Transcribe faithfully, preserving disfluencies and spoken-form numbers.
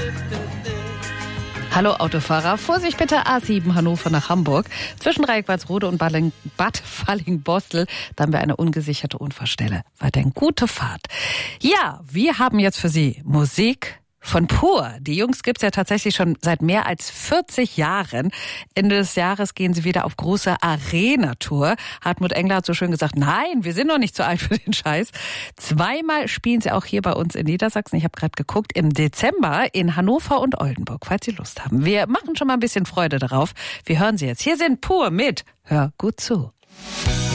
Hallo Autofahrer, Vorsicht bitte A sieben Hannover nach Hamburg. Zwischen Reickwaldsrode und Balling, Bad Fallingbostel, da haben wir eine ungesicherte Unfallstelle. Weiterhin gute Fahrt. Ja, wir haben jetzt für Sie Musik von Pur. Die Jungs gibt's ja tatsächlich schon seit mehr als vierzig Jahren. Ende des Jahres gehen sie wieder auf große Arena-Tour. Hartmut Engler hat so schön gesagt, nein, wir sind noch nicht zu alt für den Scheiß. Zweimal spielen sie auch hier bei uns in Niedersachsen. Ich habe gerade geguckt, im Dezember in Hannover und Oldenburg, falls Sie Lust haben. Wir machen schon mal ein bisschen Freude darauf. Wir hören sie jetzt. Hier sind Pur mit Hör gut zu.